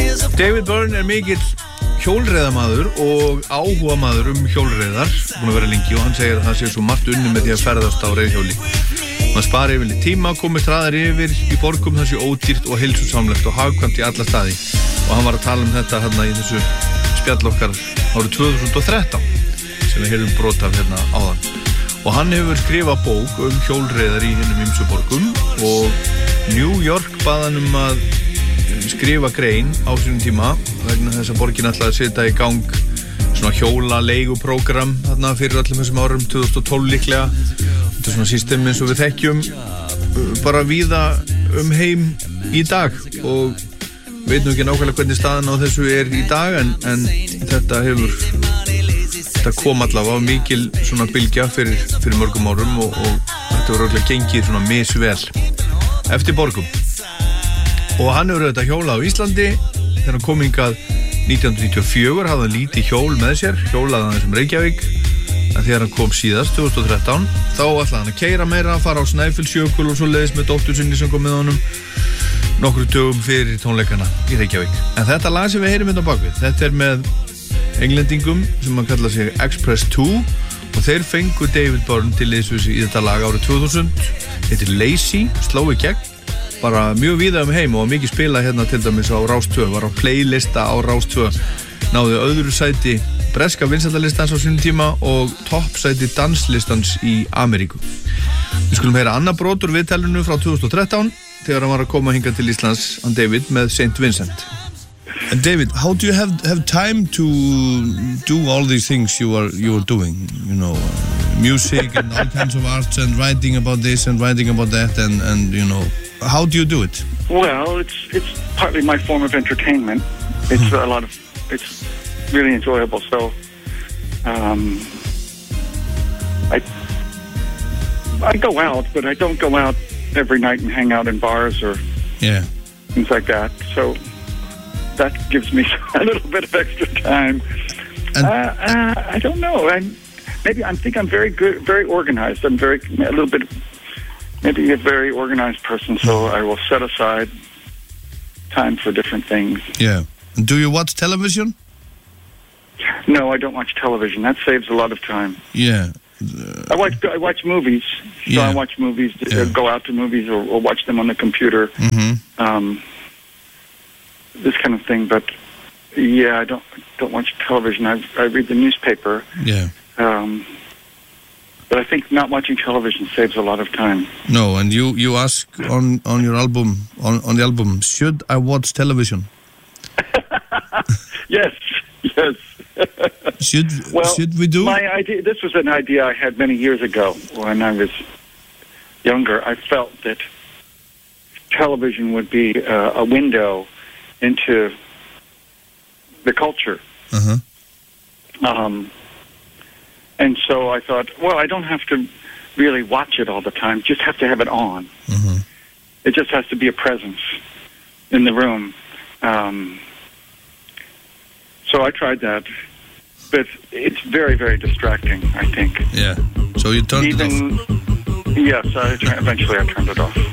David Byrne mikill hjólreiðamaður og áhugamaður hjólreiðar, búin að vera lengi, og hann segir að það sé svo margt unni með því að ferðast á reiðhjóli. Man spari yfirleitt tíma, komist hraðar yfir í borgum, það sé ódýrt og heilsusamlegt og hagkvæmt í alla staði. Og hann var að tala þetta hérna í þessu spjall okkar árið 2013 sem við heyrðum brot af hérna áðan. Og hann hefur skrifað bók hjólreiðar í hinum ýmsu borgum og New York bað hann að skrifa grein á sínum tíma vegna þess að borgin ætlaði að setja í gang svona hjóla leiguprógram þarna fyrir öllum þessum árum 2012 líklega. Þetta er svona system eins og við þekkjum bara víða heim í dag og veit nú ekki nákvæmlega hvernig staðan á þessu er í dag en þetta kom allavega mikil svona bylgja fyrir mörgum árum og þetta var örugglega gengið svona misvel eftir borgum. Og hann hefur auðvitað hjóla á Íslandi. Þegar hann kom hingað 1994 hafði hann lítið hjól með sér, hjólaði hann sem Reykjavík. En þegar hann kom síðast 2013 þá ætlaði hann að keyra meira, fara á Snæfellsjökul og svo leiðis með dóttur sinni sem kom með honum nokkru dögum fyrir tónleikana í Reykjavík. En þetta lag sem við heyrum hérna á bakvið, þetta er með englendingum sem hann kallar sig Express 2 og þeir fengu David Byrne til liðsvösi í þetta lag árið 2000. Þetta er Lazy, sló í gegn, bara mjög víða heim og mikið spila hérna til dæmis á Rás 2, var á playlista á Rás 2, náði öðru sæti breska vinsældalistans á sínum tíma og toppsæti danslistans í Ameríku. Við skulum heyra annað brot úr viðtalinu frá 2013 þegar hann var að koma hingað til Íslands, hann David, með St. Vincent. And David, how do you have time to do all these things you are doing? You know, music and all kinds of arts and writing about this and writing about that and you know, how do you do it? Well, it's partly my form of entertainment. It's it's really enjoyable. So, I go out, but I don't go out every night and hang out in bars or things like that. So that gives me a little bit of extra time. I don't know. I think I'm very good, very organized. I'm maybe a very organized person, so I will set aside time for different things. Yeah. And do you watch television? No, I don't watch television. That saves a lot of time. Yeah. I watch movies. So I watch movies, go out to movies or watch them on the computer. Mm-hmm. This kind of thing, but I don't watch television. I read the newspaper. Yeah. But I think not watching television saves a lot of time. No, and you ask on your album on the album, should I watch television? Yes. Should we do? My idea. This was an idea I had many years ago when I was younger. I felt that television would be a window into the culture. And so I thought, well, I don't have to really watch it all the time. Just have to have it on. It just has to be a presence in the room. So I tried that, but it's very, very distracting, I think. Yeah. So you turned it off? Yes, eventually I turned it off.